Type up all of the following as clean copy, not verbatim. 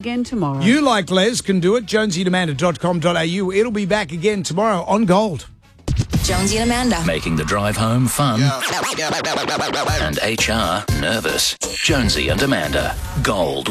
again tomorrow. You, like Les, can do it. JonesyandAmanda.com.au. It'll be back again tomorrow on Gold. Jonesy and Amanda. Making the drive home fun and HR nervous. Jonesy and Amanda. Gold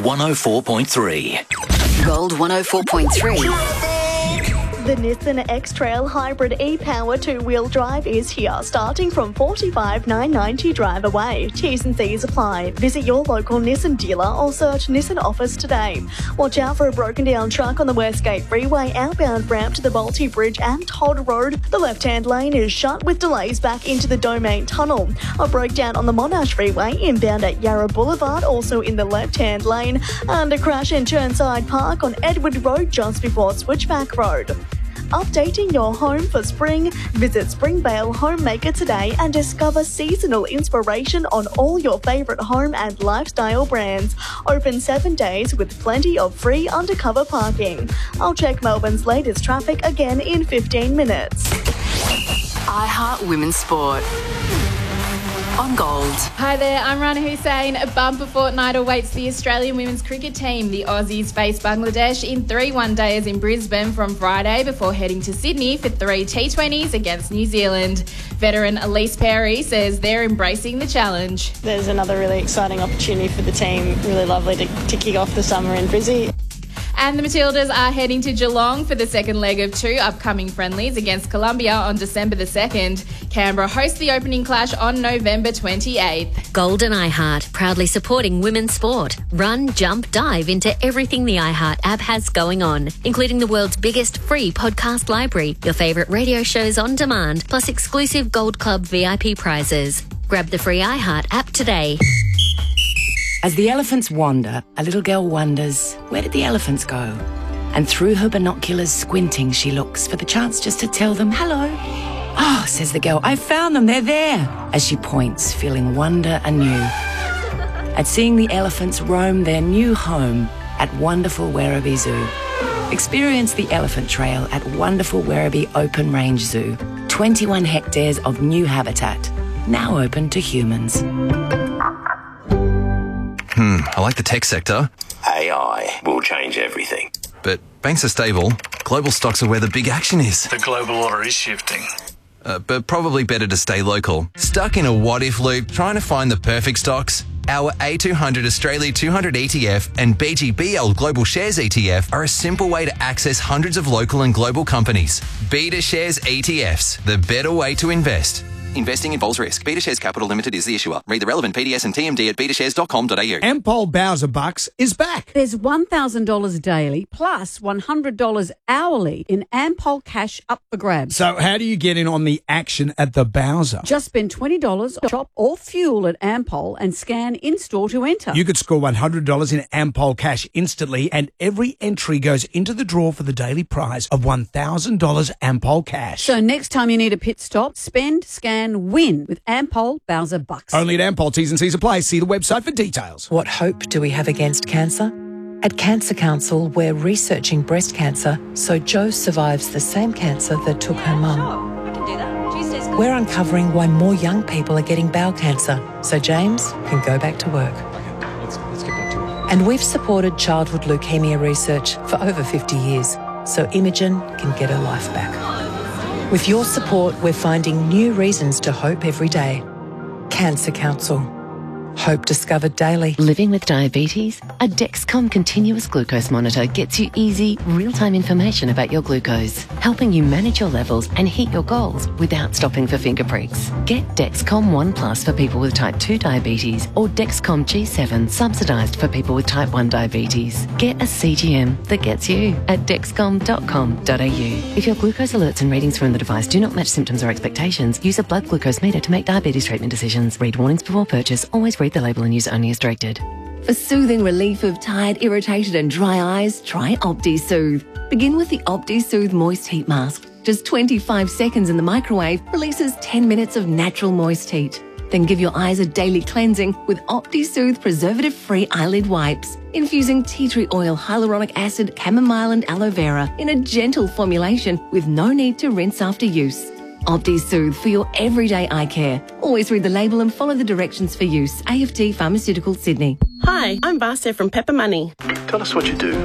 104.3. Gold 104.3. The Nissan X-Trail Hybrid e-Power 2-wheel drive is here, starting from $45,990 drive away. T's and C's apply. Visit your local Nissan dealer or search Nissan office today. Watch out for a broken-down truck on the Westgate Freeway outbound ramp to the Balti Bridge and Todd Road. The left-hand lane is shut with delays back into the Domain Tunnel. A breakdown on the Monash Freeway inbound at Yarra Boulevard, also in the left-hand lane. And a crash in Churnside Park on Edward Road just before Switchback Road. Updating your home for spring? Visit Springvale Homemaker today and discover seasonal inspiration on all your favourite home and lifestyle brands. Open 7 days with plenty of free undercover parking. I'll check Melbourne's latest traffic again in 15 minutes. iHeart Women's Sport. On Gold. Hi there, I'm Rana Hussain. A bumper fortnight awaits the Australian women's cricket team. The Aussies face Bangladesh in 3 one-days in Brisbane from Friday before heading to Sydney for 3 T20s against New Zealand. Veteran Elise Perry says they're embracing the challenge. There's another really exciting opportunity for the team. Really lovely to kick off the summer in Brizzy. And the Matildas are heading to Geelong for the second leg of 2 upcoming friendlies against Colombia on December the 2nd. Canberra hosts the opening clash on November 28th. Gold and iHeart, proudly supporting women's sport. Run, jump, dive into everything the iHeart app has going on, including the world's biggest free podcast library, your favourite radio shows on demand, plus exclusive Gold Club VIP prizes. Grab the free iHeart app today. As the elephants wander, a little girl wonders, where did the elephants go? And through her binoculars, squinting, she looks for the chance just to tell them hello. Oh, says the girl, I found them, they're there. As she points, feeling wonder anew. At seeing the elephants roam their new home at wonderful Werribee Zoo. Experience the Elephant Trail at wonderful Werribee Open Range Zoo. 21 hectares of new habitat, now open to humans. I like the tech sector. AI will change everything. But banks are stable. Global stocks are where the big action is. The global order is shifting. But probably better to stay local. Stuck in a what-if loop trying to find the perfect stocks? Our A200 Australia 200 ETF and BGBL Global Shares ETF are a simple way to access hundreds of local and global companies. Beta Shares ETFs, the better way to invest. Investing involves risk. BetaShares Capital Limited is the issuer. Read the relevant PDS and TMD at betashares.com.au. Ampol Bowser Bucks is back. There's $1,000 daily plus $100 hourly in Ampol cash up for grabs. So how do you get in on the action at the Bowser? Just spend $20 on shop or fuel at Ampol and scan in-store to enter. You could score $100 in Ampol cash instantly, and every entry goes into the draw for the daily prize of $1,000 Ampol cash. So next time you need a pit stop, spend, scan, win with Ampol Bowser Bucks. Only at Ampol. T's and C's apply. See the website for details. What hope do we have against cancer? At Cancer Council, we're researching breast cancer so Jo survives the same cancer that took her mum. We're uncovering why more young people are getting bowel cancer so James can go back to work. Let's get back to work. And we've supported childhood leukemia research for over 50 years so Imogen can get her life back. With your support, we're finding new reasons to hope every day. Cancer Council. Hope discovered daily. Living with diabetes? A Dexcom continuous glucose monitor gets you easy, real-time information about your glucose, helping you manage your levels and hit your goals without stopping for finger pricks. Get Dexcom One Plus for people with type 2 diabetes or Dexcom G7 subsidised for people with type 1 diabetes. Get a CGM that gets you at dexcom.com.au. If your glucose alerts and readings from the device do not match symptoms or expectations, use a blood glucose meter to make diabetes treatment decisions. Read warnings before purchase. Always read the label and use only as directed. For soothing relief of tired, irritated and dry eyes, try OptiSoothe. Begin with the OptiSoothe Moist Heat Mask. Just 25 seconds in the microwave releases 10 minutes of natural moist heat. Then give your eyes a daily cleansing with OptiSoothe preservative-free eyelid wipes, infusing tea tree oil, hyaluronic acid, chamomile and aloe vera in a gentle formulation with no need to rinse after use. OptiSoothe for your everyday eye care. Always read the label and follow the directions for use. AFT Pharmaceutical, Sydney. Hi, I'm Vasya from Pepper Money. Tell us what you do.